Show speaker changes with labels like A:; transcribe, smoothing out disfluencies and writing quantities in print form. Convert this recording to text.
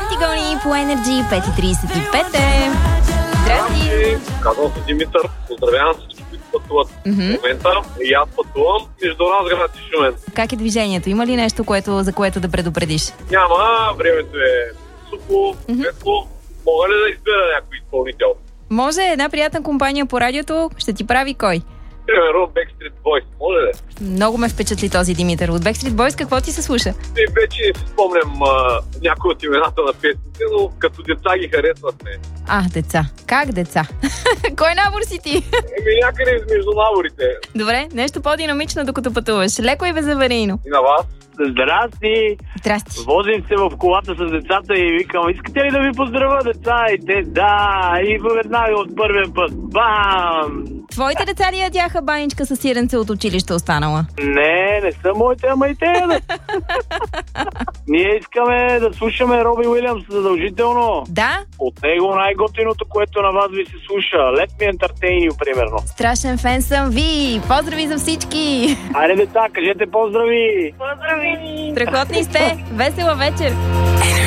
A: Антигони по Energy 5:35. Здрасти!
B: Казвам се Димитър. Поздравявам всички, които пътуват в момента. И аз пътувам между Разград и Шумен.
A: Как е движението? Има ли нещо, за което да предупредиш?
B: Няма, времето е сухо, светло. Мога ли да избера някой изпълнител?
A: Може една приятна компания по радиото. Ще ти прави кой?
B: Примерно Backstreet Boys. Може ли?
A: Много ме впечатли този Димитър. От Backstreet Boys какво ти се слуша?
B: Вече не си спомням някои от имената на песните, но като деца ги харесвахме.
A: Деца. Как деца? Кой набор си ти?
B: Някъде между наборите.
A: Добре, нещо по-динамично докато пътуваш. Леко и безаварийно.
B: И на вас?
C: Здрасти!
A: Здрасти.
C: Возим се в колата с децата и викам, искате ли да ви поздравя, деца? И те, да! И веднага от първия път. Бам!
A: Твоите деца ли ядяха баничка с сиренце от училище останала?
C: Не са моите, ама и те. Ние искаме да слушаме Роби Уилямс задължително.
A: Да?
C: От него най-готиното, което на вас ви се слуша. Let me entertain you, примерно.
A: Страшен фен съм ви! Поздрави за всички!
C: Айде, деца, кажете поздрави!
A: Страхотни сте! Весела вечер!